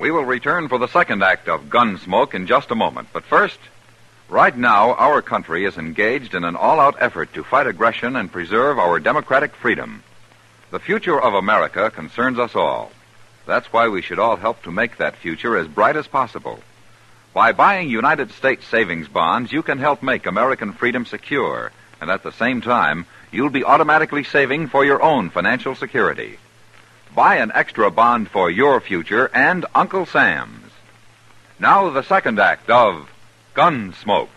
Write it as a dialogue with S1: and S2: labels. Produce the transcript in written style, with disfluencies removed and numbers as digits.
S1: We will return for the second act of Gunsmoke in just a moment. But first, right now, our country is engaged in an all-out effort to fight aggression and preserve our democratic freedom. The future of America concerns us all. That's why we should all help to make that future as bright as possible. By buying United States savings bonds, you can help make American freedom secure, and at the same time, you'll be automatically saving for your own financial security. Buy an extra bond for your future and Uncle Sam's. Now the second act of Gunsmoke.